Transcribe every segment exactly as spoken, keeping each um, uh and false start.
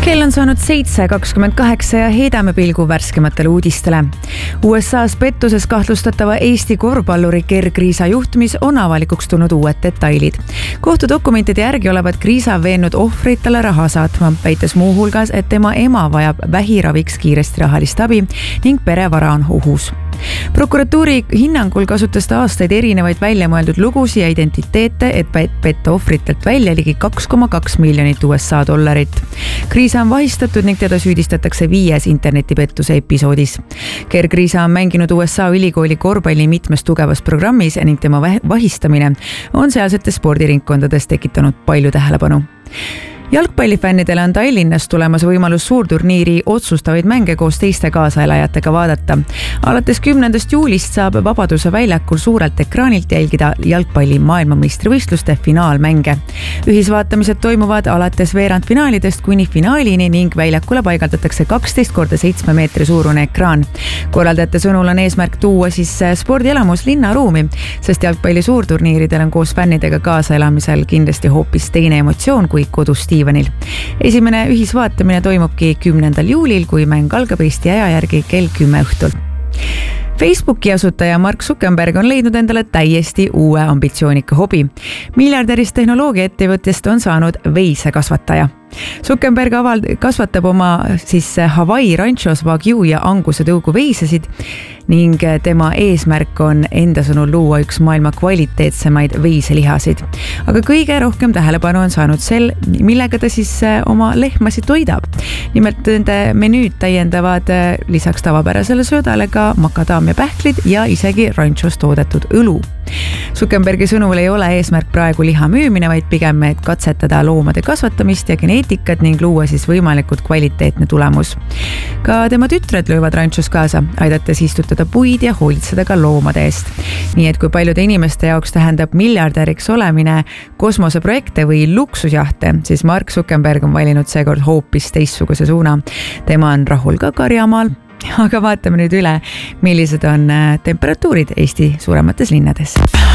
Kell on saanud seitse kakskümmend kaheksa ja heidame pilgu värskematele uudistele. U S A's pettuses kahtlustatava Eesti korvpalluri Gerg Riisa juhtumis on avalikuks tulnud uued detailid. Kohtudokumentide järgi olevat Riisa veennud ohvrit talle raha saatma, väites muuhulgas, et tema ema vajab vähiraviks kiiresti rahalist abi ning perevara on ohus. Prokuratuuri hinnangul kasutas ta aastaid erinevaid väljamõeldud lugusi ja identiteete, et petta ohvritelt välja ligi kaks koma kaks miljonit U S A dollarit. Riisa on vahistatud ning teda süüdistatakse viies internetipettuse episoodis. Gerg Riisa on mänginud U S A ülikooli korvpalli mitmes tugevas programmis ning tema vahistamine on sealsetes spordiringkondades tekitanud palju tähelepanu. Jalgpallifännidele on Tallinnas tulemas võimalus suurturniiri otsustavaid mänge koos teiste kaasaelajatega vaadata. Alates kümnendast juulist saab Vabaduse väljakul suurelt ekraanilt jälgida jalgpalli maailmameistrivõistluste finaalmänge. Ühisvaatamised toimuvad alates veerandfinaalidest kuni finaalini ning väljakule paigaldatakse kaksteist korda seitsme meetri suurune ekraan. Korraldajate sõnul on eesmärk tuua siis spordielamus linnaruumi, sest jalgpalli suurturniiridel on koos fännidega kaasaelamisel kindlasti hoopis teine emotsioon kui kodus Stevenil. Esimene ühisvaatamine toimubki kümnendal juulil, kui mäng algab Eesti aja järgi kell kümme õhtul. Facebooki asutaja Mark Zuckerberg on leidnud endale täiesti uue ambitsioonika hobi. Miljardärist tehnoloogiaettevõttest on saanud veisekasvataja. Zuckerberg avald- kasvatab oma siis Hawaii ranchos Wagyu ja Anguse tõugu veisesid ning tema eesmärk on enda sõnul luua üks maailma kvaliteetsemaid veiselihasid. Aga kõige rohkem tähelepanu on saanud sel, millega ta siis oma lehmasid toidab. Nimelt nende menüüd täiendavad lisaks tavapärasele söödale ka makadaamia pähklid ja isegi ranchos toodetud õlu. Zuckerbergi sõnul ei ole eesmärk praegu liha müümine, vaid pigem et katsetada loomade kasvatamist ja geneetikat ning luua siis võimalikult kvaliteetne tulemus. Ka tema tütred löövad ranchos kaasa, aidates istutada puid ja hoolitseda ka loomade eest. Nii et kui paljude inimeste jaoks tähendab miljardäriks olemine kosmoseprojekte või luksusjahte, siis Mark Zuckerberg on valinud seekord hoopis teistsuguse suuna. Tema on rahul ka karjamaal. Aga vaatame nüüd üle, millised on temperatuurid Eesti suuremates linnades.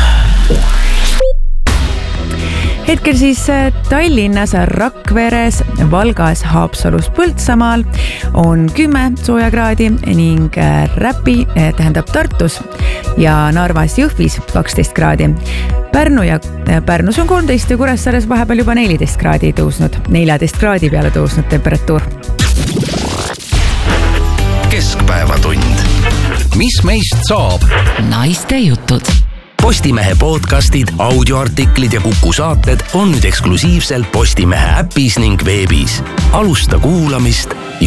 Hetkel siis Tallinnas, Rakveres, Valgas, Haapsalus, Põltsamaal on kümme soojakraadi ning Räpi tähendab Tartus ja Narvas Jõhvis kaksteist kraadi. Pärnu ja Pärnus on kolmteist ja Kuressaares vahepeal juba neliteist kraadi tõusnud, neljateist kraadi peale tõusnud temperatuur. Keskpäevatund. Mis meist saab? Naiste jutud. Postimehe podcastid, audioartiklid ja Kuku saated on nüüd eksklusiivselt Postimehe äpis ning veebis. Alusta kuulamist